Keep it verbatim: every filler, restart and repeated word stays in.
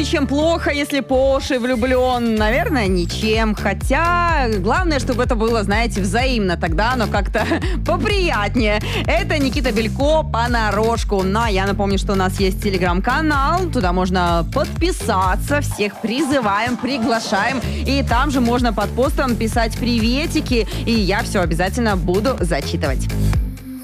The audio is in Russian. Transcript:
чем плохо, если по уши влюблен? Наверное, ничем. Хотя, главное, чтобы это было, знаете, взаимно. Тогда оно как-то поприятнее. Это Никита Белько понарошку. Ну, а я напомню, что у нас есть телеграм-канал. Туда можно подписаться. Всех призываем, приглашаем. И там же можно под постом писать приветики. И я все обязательно буду зачитывать.